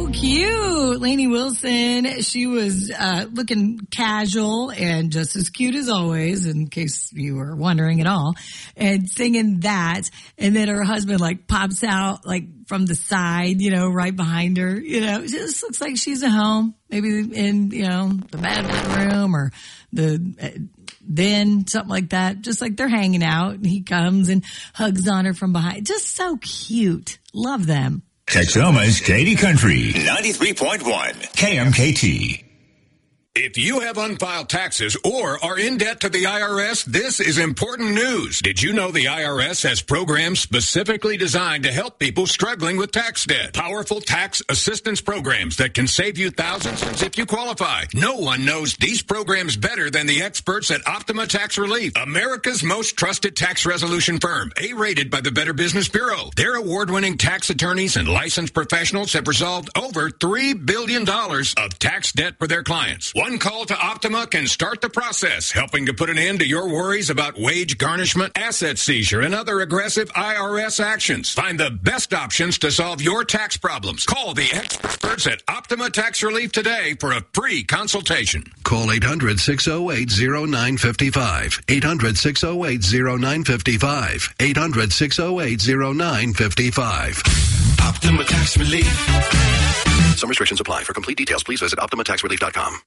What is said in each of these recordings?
so cute. Lainey Wilson, she was looking casual and just as cute as always, in case you were wondering at all, and singing that. And then her husband pops out from the side, right behind her. It just looks like she's at home, maybe in, the bedroom or then something like that. Just like they're hanging out, and he comes and hugs on her from behind. Just so cute. Love them. Texoma's Katy Country 93.1 KMKT. If you have unfiled taxes or are in debt to the IRS, this is important news. Did you know the IRS has programs specifically designed to help people struggling with tax debt? Powerful tax assistance programs that can save you thousands if you qualify. No one knows these programs better than the experts at Optima Tax Relief, America's most trusted tax resolution firm, A-rated by the Better Business Bureau. Their award-winning tax attorneys and licensed professionals have resolved over $3 billion of tax debt for their clients. One call to Optima can start the process, helping to put an end to your worries about wage garnishment, asset seizure, and other aggressive IRS actions. Find the best options to solve your tax problems. Call the experts at Optima Tax Relief today for a free consultation. Call 800-608-0955. 800-608-0955. 800-608-0955. Optima Tax Relief. Some restrictions apply. For complete details, please visit OptimaTaxRelief.com.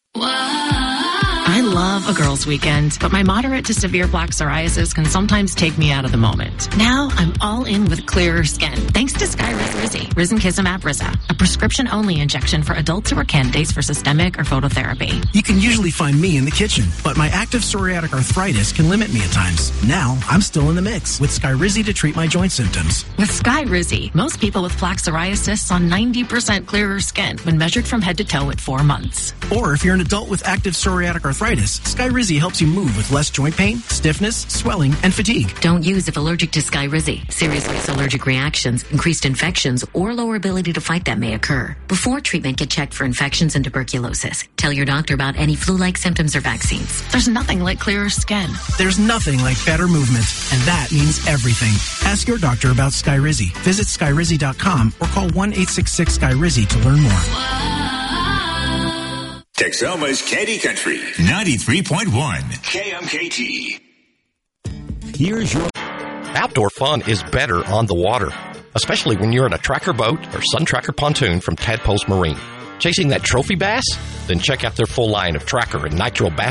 I love a girls' weekend, but my moderate to severe plaque psoriasis can sometimes take me out of the moment. Now I'm all in with clearer skin, thanks to Skyrizi, Risankizumab Riza, a prescription-only injection for adults who are candidates for systemic or phototherapy. You can usually find me in the kitchen, but my active psoriatic arthritis can limit me at times. Now I'm still in the mix with Skyrizi to treat my joint symptoms. With Skyrizi, most people with plaque psoriasis saw 90% clearer skin when measured from head to toe at 4 months. Or if you're an adult with active psoriatic arthritis, Skyrizi helps you move with less joint pain, stiffness, swelling, and fatigue. Don't use if allergic to Skyrizi. Serious allergic reactions, increased infections, or lower ability to fight them may occur. Before treatment, get checked for infections and tuberculosis. Tell your doctor about any flu-like symptoms or vaccines. There's nothing like clearer skin. There's nothing like better movement, and that means everything. Ask your doctor about Skyrizi. Visit Skyrizi.com or call 1-866-SKYRIZI to learn more. Texoma's Katy Country 93.1 KMKT. Here's your outdoor fun is better on the water, especially when you're in a tracker boat or Sun Tracker pontoon from Tadpoles Marine. Chasing that trophy bass? Then check out their full line of tracker and nitro bass